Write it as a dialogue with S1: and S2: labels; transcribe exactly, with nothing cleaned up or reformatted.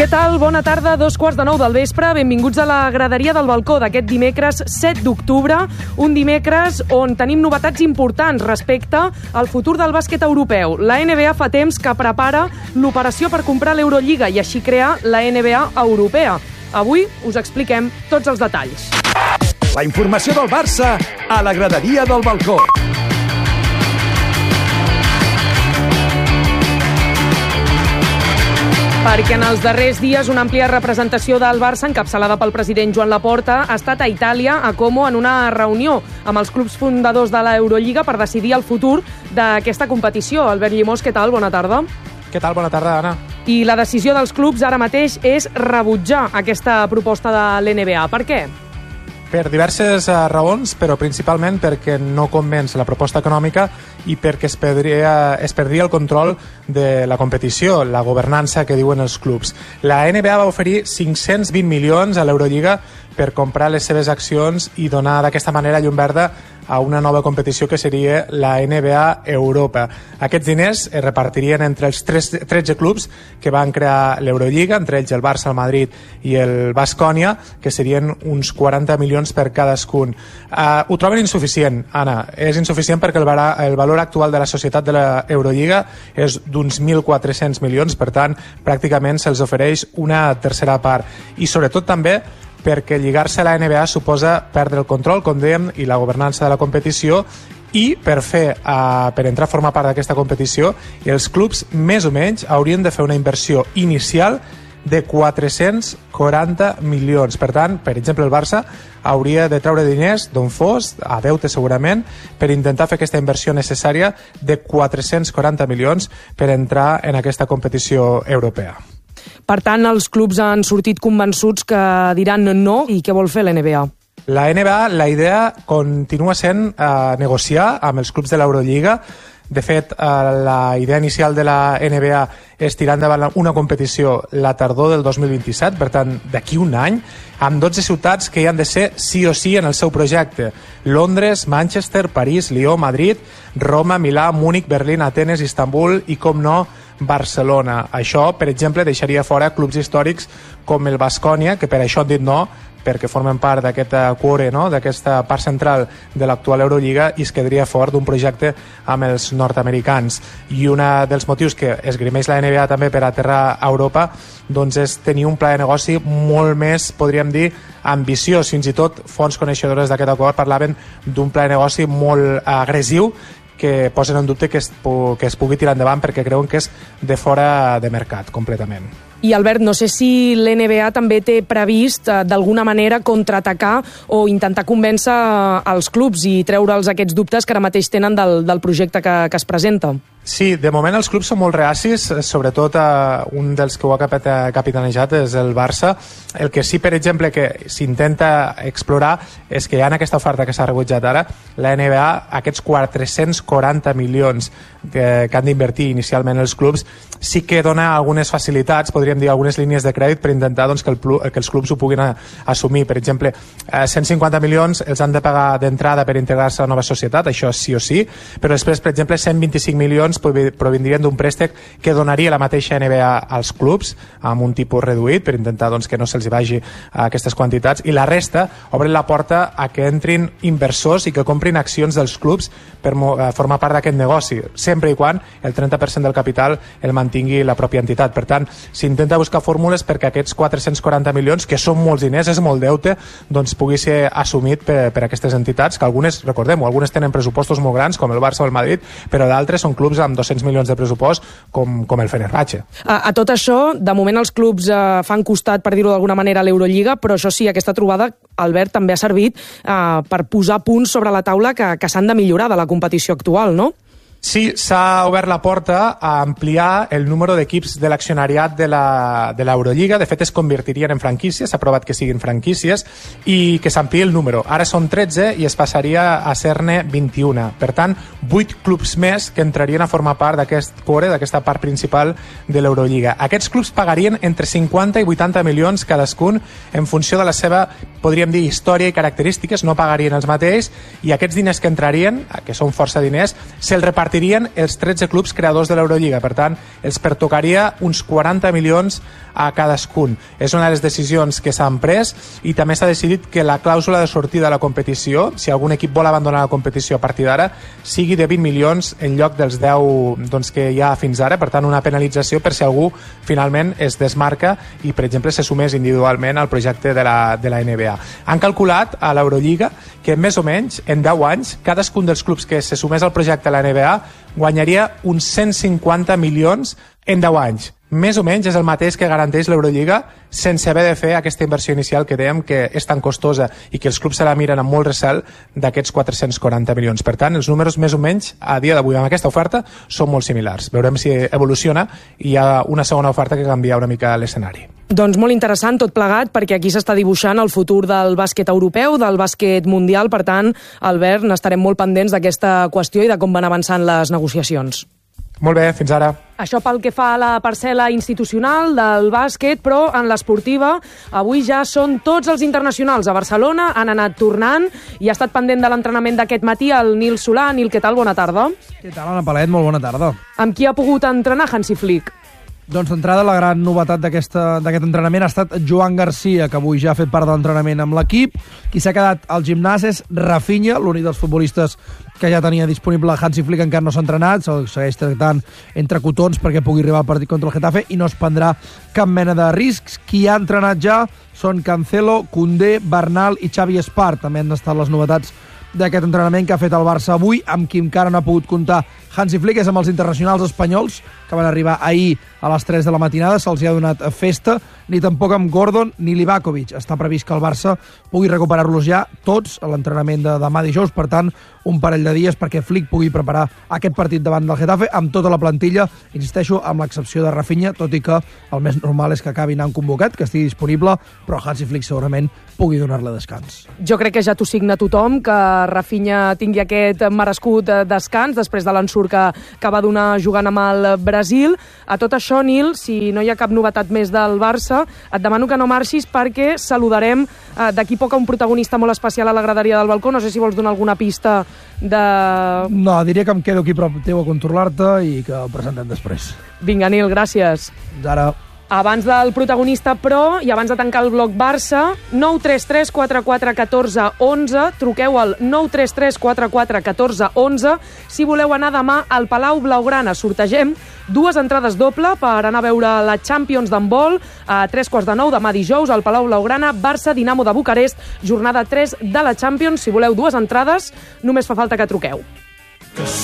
S1: Què tal? Bona tarda, dos quarts de nou del vespre. Benvinguts a la graderia del balcó d'aquest dimecres set d'octubre, un dimecres on tenim novetats importants respecte al futur del bàsquet europeu. La N B A fa temps que prepara l'operació per comprar l'Eurolliga i així crear la N B A europea. Avui us expliquem tots els detalls.
S2: La informació del Barça a la graderia del balcó.
S1: Perquè en els darrers dies una àmplia representació del Barça, encapçalada pel president Joan Laporta, ha estat a Itàlia, a Como, en una reunió amb els clubs fundadors de l'Eurolliga per decidir el futur d'aquesta competició. Albert Llimós, què tal? Bona tarda.
S3: Què tal? Bona tarda, Anna.
S1: I la decisió dels clubs ara mateix és rebutjar aquesta proposta de l'N B A. Per què?
S3: Per diverses uh, raons, però principalment perquè no convenç la proposta econòmica i perquè es perdria, es perdria el control de la competició, la governança que diuen els clubs. La N B A va oferir cinc-cents vint milions a l'Eurolliga per comprar les seves accions i donar d'aquesta manera llum verda a una nova competició que seria la N B A Europa. Aquests diners es repartirien entre els tretze clubs que van crear l'Eurolliga, entre ells el Barça, el Madrid i el Baskonia, que serien uns quaranta milions per cadascun. Uh, ho troben insuficient, Anna. És insuficient perquè el, el valor actual de la societat de l'Eurolliga és d'uns mil quatre-cents milions, per tant, pràcticament se'ls ofereix una tercera part. I sobretot també perquè lligar-se a la N B A suposa perdre el control, com dèiem, i la governança de la competició, i per fer, uh, per entrar a formar part d'aquesta competició, els clubs més o menys haurien de fer una inversió inicial de quatre-cents quaranta milions. Per tant, per exemple, el Barça hauria de treure diners d'on fos, a deute segurament, per intentar fer aquesta inversió necessària de quatre-cents quaranta milions per entrar en aquesta competició europea.
S1: Per tant, els clubs han sortit convençuts que diran no, i què vol fer la N B A?
S3: La N B A, la idea continua sent eh, negociar amb els clubs de l'Eurolliga. De fet, eh, la idea inicial de la N B A és tirar endavant una competició la tardor del dos mil vint-i-set, per tant, d'aquí un any, amb dotze ciutats que hi han de ser sí o sí en el seu projecte. Londres, Manchester, París, Lió, Madrid, Roma, Milà, Múnich, Berlín, Atenes, Istanbul i, com no, Barcelona. Això, per exemple, deixaria fora clubs històrics com el Baskonia, que per això han dit no, perquè formen part d'aquest cuore, no? d'aquesta part central de l'actual Eurolliga, i es quedaria fort d'un projecte amb els nord-americans. I un dels motius que esgrimeix la N B A també per aterrar a Europa doncs és tenir un pla de negoci molt més, podríem dir, ambiciós. Fins i tot fonts coneixedores d'aquest acord parlaven d'un pla de negoci molt agressiu que posen en dubte que es, que es pugui tirar endavant perquè creuen que és de fora de mercat completament.
S1: I Albert, no sé si l'N B A també té previst eh, d'alguna manera contraatacar o intentar convèncer els clubs i treure'ls aquests dubtes que ara mateix tenen del, del projecte que, que es presenta.
S3: Sí, de moment els clubs són molt reacis, sobretot eh, un dels que ho ha capitanejat és el Barça. El que sí, per exemple, que s'intenta explorar és que hi ha aquesta oferta que s'ha rebutjat ara, la N B A, aquests quatre-cents quaranta milions que, que han d'invertir inicialment els clubs, sí que dona algunes facilitats, podríem dir algunes línies de crèdit per intentar doncs, que, el, que els clubs ho puguin a, assumir. Per exemple, eh, cent cinquanta milions els han de pagar d'entrada per integrar-se a la nova societat, això sí o sí, però després, per exemple, cent vint-i-cinc milions provindrien d'un préstec que donaria la mateixa N B A als clubs amb un tipus reduït per intentar doncs, que no se'ls vagi a aquestes quantitats, i la resta obren la porta a que entrin inversors i que comprin accions dels clubs per formar part d'aquest negoci, sempre i quan el trenta per cent del capital el mantingui la pròpia entitat. Per tant, s'intenta buscar fórmules perquè aquests quatre-cents quaranta milions, que són molts diners, és molt deute, doncs pugui ser assumit per, per aquestes entitats, que algunes, recordem-ho, algunes tenen pressupostos molt grans, com el Barça o el Madrid, però d'altres són clubs amb dos-cents milions de pressupost, com, com el Fenerbahçe.
S1: A, a tot això, de moment els clubs eh, fan costat, per dir-ho d'alguna manera, a l'Eurolliga, però això sí, aquesta trobada, Albert, també ha servit eh, per posar punts sobre la taula que, que s'han de millorar de la competició actual, no?
S3: Sí, s'ha obert la porta a ampliar el número d'equips de l'accionariat de l'Eurolliga. De fet, es convertirien en franquícies, s'ha aprovat que siguin franquícies, i que s'ampliï el número. Ara són tretze i es passaria a ser-ne vint-i-un. Per tant, vuit clubs més que entrarien a formar part d'aquest core, d'aquesta part principal de l'Eurolliga. Aquests clubs pagarien entre cinquanta i vuitanta milions cadascun en funció de la seva, podríem dir, història i característiques, no pagarien els mateixos, i aquests diners que entrarien, que són força diners, se'ls repartirien repartirien els tretze clubs creadors de l'Eurolliga. Per tant, els pertocaria uns quaranta milions a cadascun. És una de les decisions que s'han pres i també s'ha decidit que la clàusula de sortida de la competició, si algun equip vol abandonar la competició a partir d'ara, sigui de vint milions en lloc dels deu doncs, que hi ha fins ara. Per tant, una penalització per si algú finalment es desmarca i, per exemple, se sumés individualment al projecte de la, de la N B A. Han calculat a l'Eurolliga que més o menys en deu anys cadascun dels clubs que se sumés al projecte de la N B A guanyaria uns cent cinquanta milions en deu anys. Més o menys és el mateix que garanteix l'Eurolliga sense haver de fer aquesta inversió inicial que dèiem que és tan costosa i que els clubs se la miren amb molt recel d'aquests quatre-cents quaranta milions. Per tant, els números més o menys a dia d'avui amb aquesta oferta són molt similars. Veurem si evoluciona i hi ha una segona oferta que canvia una mica l'escenari.
S1: Doncs molt interessant tot plegat, perquè aquí s'està dibuixant el futur del bàsquet europeu, del bàsquet mundial. Per tant, Albert, n'estarem molt pendents d'aquesta qüestió i de com van avançant les negociacions.
S3: Molt bé, fins ara.
S1: Això pel que fa a la parcel·la institucional del bàsquet, però en l'esportiva avui ja són tots els internacionals a Barcelona, han anat tornant i ha estat pendent de l'entrenament d'aquest matí el Nil Solà. Nil, què tal? Bona tarda.
S4: Què tal, Anna Palet? Molt bona tarda.
S1: Amb qui ha pogut entrenar Hansi Flick?
S4: Doncs d'entrada la gran novetat d'aquest entrenament ha estat Joan Garcia, que avui ja ha fet part de l'entrenament amb l'equip. Qui s'ha quedat al gimnàs és Rafinha, l'únic dels futbolistes que ja tenia disponible Hansi Flick, encara no s'ha entrenat, se'l segueix tractant entre cotons perquè pugui arribar al partit contra el Getafe i no es prendrà cap mena de riscs. Qui ha entrenat ja són Cancelo, Koundé, Bernal i Xavi Espart. També han estat les novetats d'aquest entrenament que ha fet el Barça avui, amb qui encara no ha pogut comptar Hansi Flick, és amb els internacionals espanyols que van arribar ahir a les tres de la matinada, se'ls ha donat festa, ni tampoc amb Gordon ni Livakovic. Està previst que el Barça pugui recuperar-los ja tots a l'entrenament de demà dijous, per tant, un parell de dies perquè Flick pugui preparar aquest partit davant del Getafe amb tota la plantilla, insisteixo, amb l'excepció de Rafinha, tot i que el més normal és que acabi anant convocat, que estigui disponible, però Hansi Flick segurament pugui donar-le descans.
S1: Jo crec que ja t'ho signa tothom, que Rafinha tingui aquest merescut descans després de l'ensurt que, que va donar jugant amb el Brasil. A tot això, Nil, si no hi ha cap novetat més del Barça, et demano que no marxis perquè saludarem eh, d'aquí poc a un protagonista molt especial a la graderia del balcó. No sé si vols donar alguna pista de...
S4: No, diria que em quedo aquí prop teu a controlar-te i que el presentem després.
S1: Vinga, Nil, gràcies.
S4: Ara.
S1: Abans del protagonista, però, i abans de tancar el bloc Barça, nou tres tres quatre quatre un quatre un un, truqueu al nou tres tres quatre quatre un quatre un un si voleu anar demà al Palau Blaugrana. Sortegem dues entrades doble per anar a veure la Champions d'handbol a tres quarts de nou demà dijous al Palau Blaugrana, Barça Dinamo de Bucarest, jornada tres de la Champions. Si voleu dues entrades, només fa falta que truqueu.